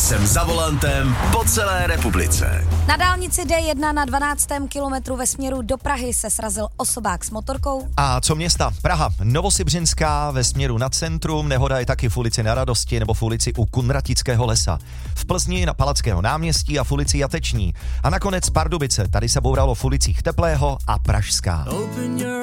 Jsem za volantem po celé republice. Na dálnici D1 na 12. kilometru ve směru do Prahy se srazil osobák s motorkou. A co města? Praha, Novosibřinská ve směru na centrum, nehoda je taky v ulici Na Radosti nebo v ulici u Kunratického lesa. V Plzni na Palackého náměstí a v ulici Jateční. A nakonec Pardubice, tady se bouralo v ulicích Teplého a Pražská.